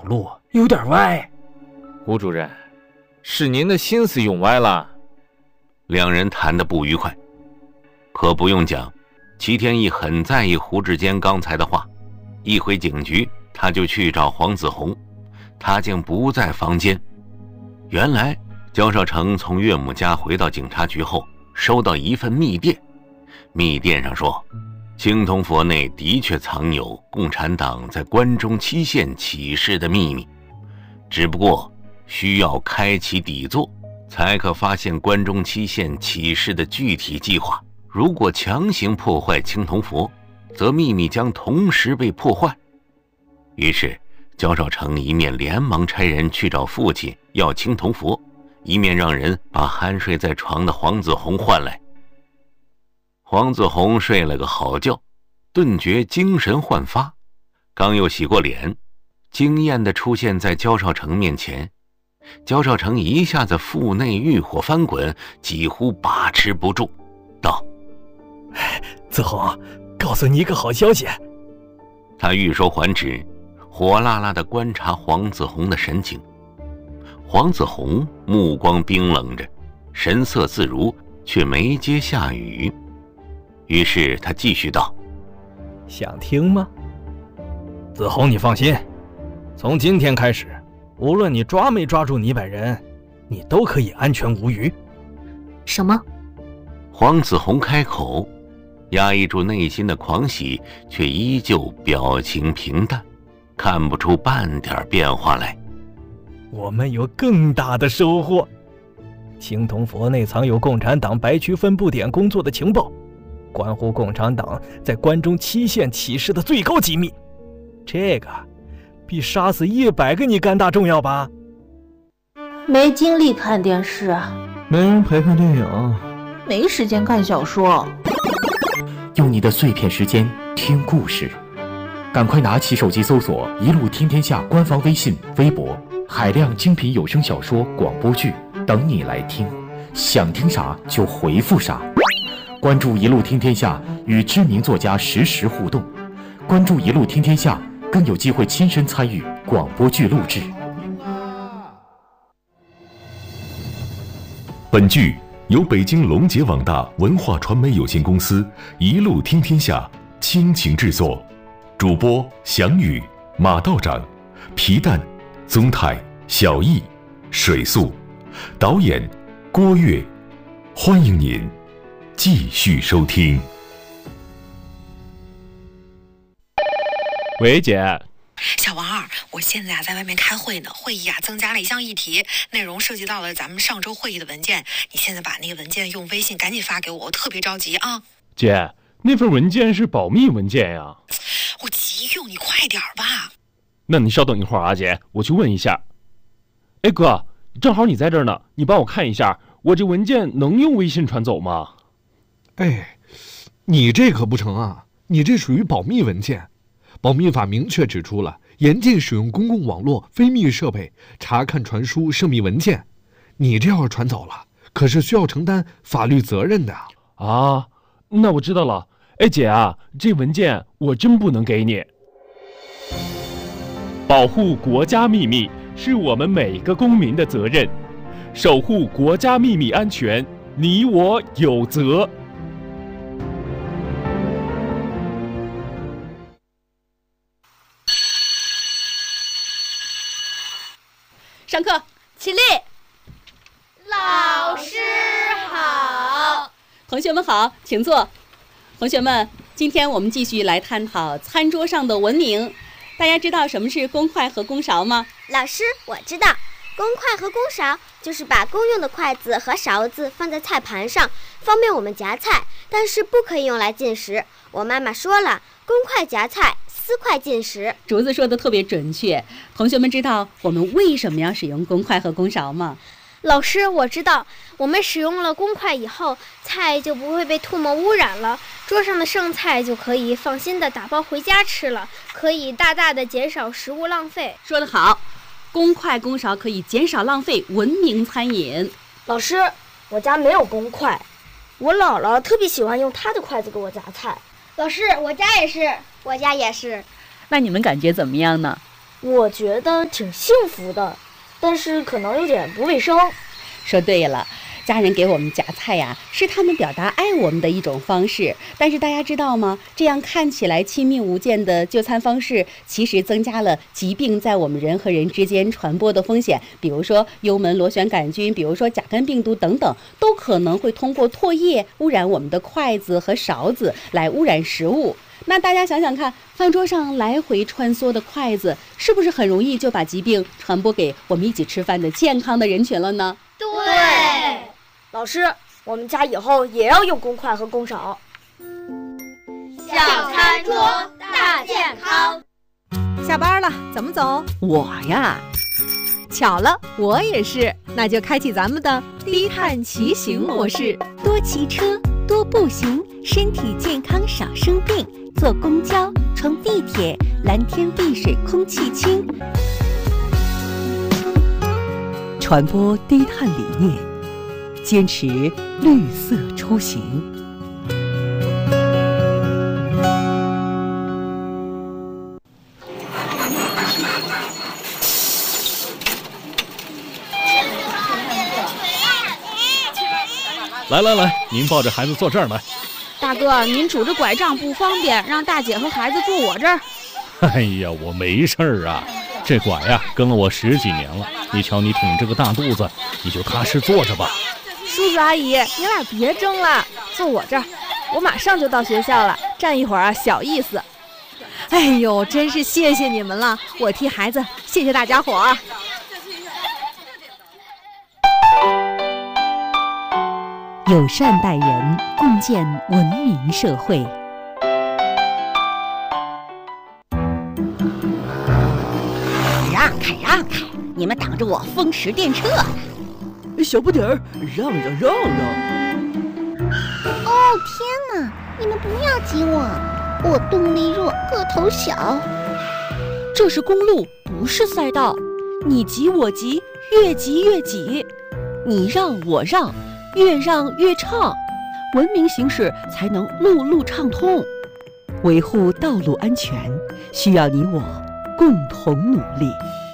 路有点歪。 胡主任，是您的心思用歪了。 两人谈得不愉快。可不用讲，齐天意很在意胡志坚刚才的话。一回警局，他就去找黄子红，他竟不在房间。原来焦少成从岳母家回到警察局后，收到一份密电。密电上说，青铜佛内的确藏有共产党在关中期县起事的秘密，只不过需要开启底座，才可发现关中期县起事的具体计划。如果强行破坏青铜佛，则秘密将同时被破坏。于是焦少成一面连忙差人去找父亲要青铜佛，一面让人把酣睡在床的黄子红唤来。黄子红睡了个好觉，顿觉精神焕发，刚又洗过脸，惊艳地出现在焦少成面前。焦少成一下子腹内欲火翻滚，几乎把持不住，道： 子红，告诉你一个好消息。 他欲说还止，火辣辣地观察黄子红的神情。黄子红目光冰冷着，神色自如，却没接下语。于是他继续道： 想听吗？子红，你放心，从今天开始，无论你抓没抓住你本人，你都可以安全无虞。 什么？ 黄子红开口，压抑住内心的狂喜，却依旧表情平淡，看不出半点变化来。 我们有更大的收获。青铜佛内藏有共产党白区分部点工作的情报，关乎共产党在关中期县起事的最高机密。这个比杀死100个你干大重要吧？ 没精力看电视啊， 没人陪看电影， 没时间看小说。 用你的碎片时间听故事，赶快拿起手机搜索一路听天下官方微信、微博，海量精品有声小说、广播剧等你来听，想听啥就回复啥。关注一路听天下，与知名作家实时互动。关注一路听天下，更有机会亲身参与广播剧录制。 本剧由北京龙杰网大文化传媒有限公司一路听天下倾情制作，主播翔宇、马道长、皮蛋、宗泰、小易、水素，导演郭跃。欢迎您继续收听。 喂，姐。 小王二，我现在在外面开会呢，会议增加了一项议题，内容涉及到了咱们上周会议的文件，你现在把那个文件用微信赶紧发给我，我特别着急啊。 姐，那份文件是保密文件呀。 我急用，你快点吧。 那你稍等一会儿啊，姐，我去问一下。哎哥，正好你在这儿呢，你帮我看一下，我这文件能用微信传走吗？ 哎，你这可不成啊，你这属于保密文件。保密法明确指出了，严禁使用公共网络、非密设备查看传输涉密文件。你这要是传走了，可是需要承担法律责任的啊。那我知道了。哎姐啊，这文件我真不能给你。保护国家秘密是我们每个公民的责任，守护国家秘密安全，你我有责。 上课，起立。 老师好。 同学们好，请坐。同学们，今天我们继续来探讨餐桌上的文明。大家知道什么是公筷和公勺吗？ 老师，我知道，公筷和公勺就是把公用的筷子和勺子放在菜盘上，方便我们夹菜，但是不可以用来进食。我妈妈说了，公筷夹菜，私筷进食。 竹子说的特别准确。同学们知道我们为什么要使用公筷和公勺吗？ 老师，我知道，我们使用了公筷以后，菜就不会被唾沫污染了，桌上的剩菜就可以放心的打包回家吃了，可以大大的减少食物浪费。 说得好，公筷公勺可以减少浪费，文明餐饮。 老师，我家没有公筷，我姥姥特别喜欢用她的筷子给我夹菜。 老师，我家也是。 我家也是。 那你们感觉怎么样呢？ 我觉得挺幸福的，但是可能有点不卫生。 说对了，家人给我们夹菜呀，是他们表达爱我们的一种方式。但是大家知道吗？这样看起来亲密无间的就餐方式，其实增加了疾病在我们人和人之间传播的风险。比如说幽门螺旋杆菌，比如说甲肝病毒等等，都可能会通过唾液污染我们的筷子和勺子，来污染食物。那大家想想看，饭桌上来回穿梭的筷子，是不是很容易就把疾病传播给我们一起吃饭的健康的人群了呢？ 对，老师，我们家以后也要用公筷和公勺。 小餐桌大健康。 下班了，怎么走？ 我呀， 巧了，我也是。那就开启咱们的低碳骑行模式， 多骑车，多步行，身体健康少生病。坐公交，乘地铁，蓝天碧水空气清。 传播低碳理念，坚持绿色出行。 来，您抱着孩子坐这儿来。 大哥，您拄着拐杖不方便，让大姐和孩子坐我这儿。 哎呀，我没事儿啊，这拐呀跟了我10几年了。你瞧你挺这个大肚子，你就踏实坐着吧。 叔叔阿姨，你俩别争了，坐我这儿，我马上就到学校了，站一会儿啊小意思。哎呦，真是谢谢你们了，我替孩子谢谢大家伙儿。 友善待人，共建文明社会。 让开！你们挡着我风驰电掣呢！ 小不点儿，让！ 哦天哪！你们不要挤我，我动力弱，个头小。 这是公路，不是赛道，你挤我挤，越挤越挤，你让我让，越让越畅，文明行驶才能路路畅通。 维护道路安全，需要你我共同努力。